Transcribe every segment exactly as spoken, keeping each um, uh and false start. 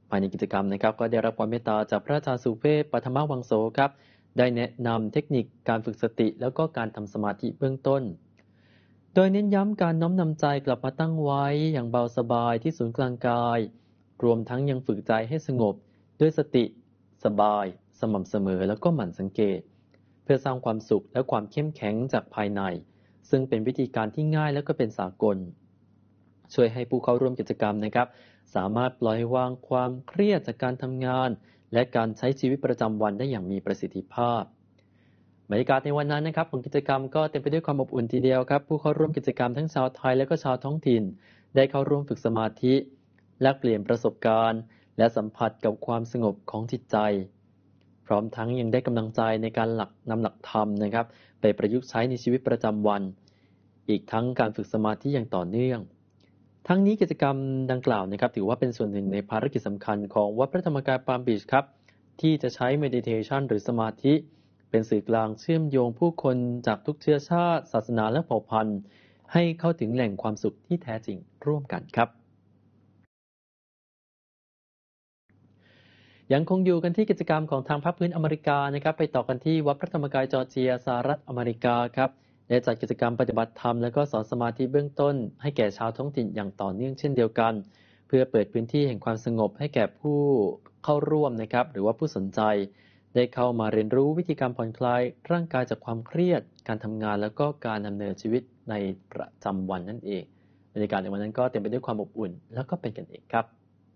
ภายในกิจกรรมนะครับก็ได้รับความเมตตาจากพระอาจารย์สุเวศ ปัทมวังโสครับได้แนะนำเทคนิคการฝึกสติแล้วก็การทำสมาธิเบื้องต้นโดยเน้นย้ำการน้อมนำใจกลับมาตั้งไว้อย่างเบาสบายที่ศูนย์กลางกายรวมทั้งยังฝึกใจให้สงบด้วยสติสบายสม่ำเสมอแล้วก็หมั่นสังเกตเพื่อสร้างความสุขและความเข้มแข็งจากภายในซึ่งเป็นวิธีการที่ง่ายและก็เป็นสากลช่วยให้ผู้เข้าร่วมกิจกรรมนะครับสามารถปล่อยวางความเครียดจากการทำงานและการใช้ชีวิตประจำวันได้อย่างมีประสิทธิภาพบรรยากาศในวันนั้นนะครับของกิจกรรมก็เต็มไปด้วยความอบอุ่นทีเดียวครับผู้เข้าร่วมกิจกรรมทั้งชาวไทยและก็ชาวท้องถิ่นได้เข้าร่วมฝึกสมาธิแลกเปลี่ยนประสบการณ์และสัมผัสกับความสงบของจิตใจพร้อมทั้งยังได้กำลังใจในการหลักนำหลักธรรมนะครับไปประยุกต์ใช้ในชีวิตประจำวันอีกทั้งการฝึกสมาธิอย่างต่อเนื่องทั้งนี้กิจกรรมดังกล่าวนะครับถือว่าเป็นส่วนหนึ่งในภารกิจสำคัญของวัดพระธรรมกายปาล์มบีชครับที่จะใช้ meditation หรือสมาธิเป็นสื่อกลางเชื่อมโยงผู้คนจากทุกเชื้อชาติศาสนาและเผ่าพันธุ์ให้เข้าถึงแหล่งความสุขที่แท้จริงร่วมกันครับยังคงอยู่กันที่กิจกรรมของทางภาคพื้นอเมริกานะครับไปต่อกันที่วัดพระธรรมกายจอร์เจียสหรัฐอเมริกาครับได้จัดกิจกรรมปฏิบัติธรรมและก็สอนสมาธิเบื้องต้นให้แก่ชาวท้องถิ่นอย่างต่อเนื่องเช่นเดียวกันเพื่อเปิดพื้นที่แห่งความสงบให้แก่ผู้เข้าร่วมนะครับหรือว่าผู้สนใจได้เข้ามาเรียนรู้วิธีการผ่อนคลายร่างกายจากความเครียดการทำงานแล้วก็การดำเนินชีวิตในประจำวันนั่นเองบรรยากาศในวันนั้นก็เต็มไปด้วยความอบอุ่นแล้วก็เป็นกันเองครับ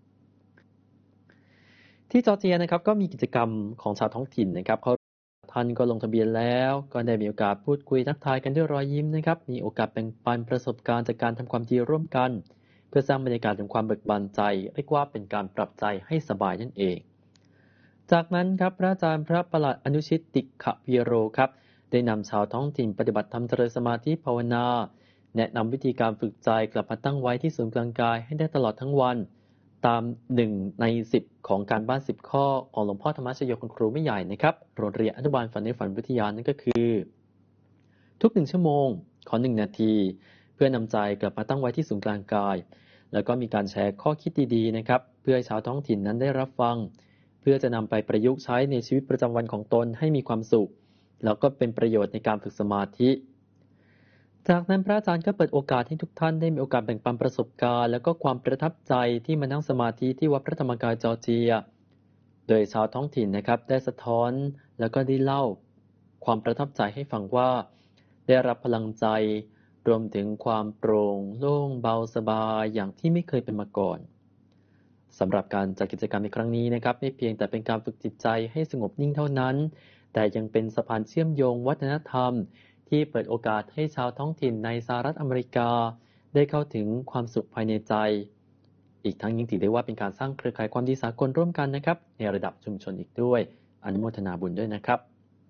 ที่จอร์เจียนะครับก็มีกิจกรรมของชาวท้องถิ่นนะครับเขาท่านก็ลงทะเบียนแล้วก็ได้มีโอกาสพูดคุยทักทายกันด้วยรอยยิ้มนะครับมีโอกาสแบ่งปันประสบการณ์จากการทำความดีร่วมกันเพื่อสร้างบรรยากาศแห่งความเบิกบานใจเรียกว่าเป็นการปรับใจให้สบายนั่นเองจากนั้นครับพระอาจารย์พระประหลัดอนุชิตติขวีโรครับได้นำชาวท้องถิ่นปฏิบัติธรรมเจริญสมาธิภาวนาแนะนำวิธีการฝึกใจกลับมาตั้งไว้ที่ศูนย์กลางกายให้ได้ตลอดทั้งวันตามหนึ่งในสิบของการบ้านสิบข้อของหลวงพ่อธรรมชโยคุณครูไม่ใหญ่นะครับโรงเรียนอนุบาลฝันในฝันวิทยานั่นก็คือทุกหนึ่งชั่วโมงขอหนึ่งนาทีเพื่อนำใจกลับมาตั้งไว้ที่ศูนย์กลางกายแล้วก็มีการแชร์ข้อคิดดีๆนะครับเพื่อให้ชาวท้องถิ่นนั้นได้รับฟังเพื่อจะนำไปประยุกต์ใช้ในชีวิตประจำวันของตนให้มีความสุขแล้วก็เป็นประโยชน์ในการฝึกสมาธิจากนั้นพระอาจารย์ก็เปิดโอกาสให้ทุกท่านได้มีโอกาสแบ่งปันประสบการณ์และก็ความประทับใจที่มานั่งสมาธิที่วัดพระธรรมกายจอร์เจียโดยชาวท้องถิ่นนะครับได้สะท้อนแล้วก็ได้เล่าความประทับใจให้ฟังว่าได้รับพลังใจรวมถึงความโปร่งโล่งเบาสบายอย่างที่ไม่เคยเป็นมาก่อนสำหรับการจัดกิจกรรมในครั้งนี้นะครับไม่เพียงแต่เป็นการฝึกจิตใจให้สงบนิ่งเท่านั้นแต่ยังเป็นสะพานเชื่อมโยงวัฒนธรรมที่เปิดโอกาสให้ชาวท้องถิ่นในสหรัฐอเมริกาได้เข้าถึงความสุขภายในใจอีกทั้งยังถือได้ว่าเป็นการสร้างเครือข่ายความดีสากลร่วมกันนะครับในระดับชุมชนอีกด้วยอนุโมทนาบุญด้วยนะครับ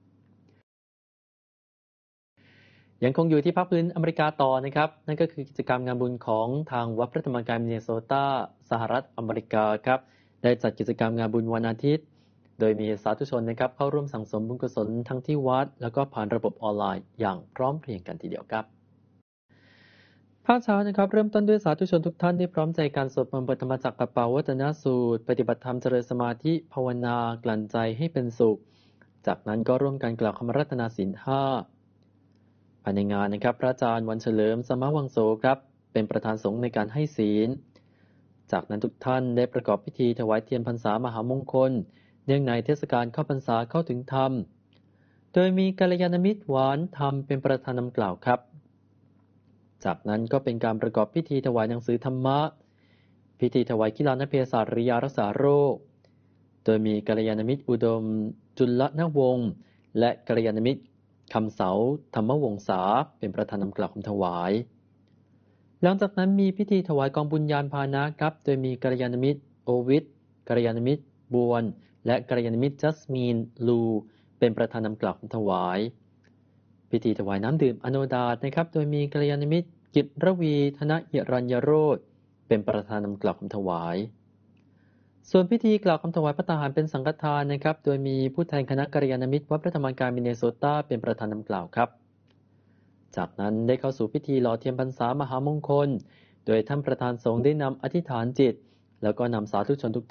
ยังคงอยู่ที่ภาคพื้นอเมริกาต่อนะครับนั่นก็คือกิจกรรมงานบุญของทางวัดพระธรรมกายมินเนโซตาสหรัฐอเมริกาครับได้จัดกิจกรรมงานบุญวันอาทิตย์โดยมีสาธุชนนะครับเข้าร่วมสั่งสมบุญกุศลทั้งที่วัดแล้วก็ผ่านระบบออนไลน์อย่างพร้อมเพรียงกันทีเดียวครับภาคเช้านะครับเริ่มต้นด้วยสาธุชนทุกท่านที่พร้อมใจการสวดมนต์บทธรรมจักรกับปาวัตนสูตรปฏิบัติธรรมเจริญสมาธิภาวนากลั่นใจให้เป็นสุขจากนั้นก็ร่วมกันกล่าวคำรัตนาศีลห้าภายในงานนะครับพระอาจารย์วันเฉลิมสมวังโสครับเป็นประธานสงฆ์ในการให้ศีลจากนั้นทุกท่านได้ประกอบพิธีถวายเทียนพรรษามหามงคลเนื่องในเทศกาลเข้าพรรษาเข้าถึงธรรมโดยมีกัลยาณมิตรหวานธรรมเป็นประธานนำกล่าวครับจากนั้นก็เป็นการประกอบพิธีถวายหนังสือธรรมะพิธีถวายกีฬานเพศริยารักษาโรคโดยมีกัลยาณมิตรอุดมจุลนวงศ์และกัลยาณมิตรคำเสาธรรมวงศาเป็นประธานนำกล่าวคำถวายหลังจากนั้นมีพิธีถวายกองบุญญาณพาหนะครับโดยมีกัลยาณมิตรโอวิทกัลยาณมิตรบวนและกัลยาณมิตรจัสมีนลูเป็นประธานนำกล่าวคำถวายพิธีถวายน้ำดื่มอโนดาตนะครับโดยมีกัลยาณมิตรกิตรวีธนหิรัญญโรธเป็นประธานนำกล่าวคำถวายส่วนพิธีกล่าวคำถวายพระทหารเป็นสังฆทานนะครับโดยมีผู้แทนคณะกัลยาณมิตรวัดพระธรรมกายมินเนโซตาเป็นประธานนำกล่าวครับจากนั้นได้เข้าสู่พิธีหล่อเทียนพรรษามหามงคลโดยท่านประธานสงฆ์ได้นำอธิษฐานจิตแล้วก็นำสาธุชนทุก